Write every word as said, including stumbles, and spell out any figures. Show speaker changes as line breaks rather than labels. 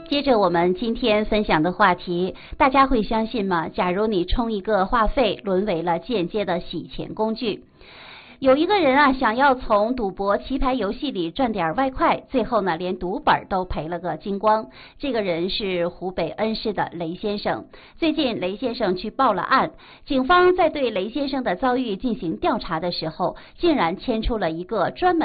接着我们今天分享的话题，大家会相信吗？假如你充一个话费，沦为了间接的洗钱工具。有一个人啊，想要从赌博棋牌游戏里赚点外快，最后呢，连赌本都赔了个精光。这个人是湖北恩施的雷先生。最近雷先生去报了案，警方在对雷先生的遭遇进行调查的时候，竟然牵出了一个专门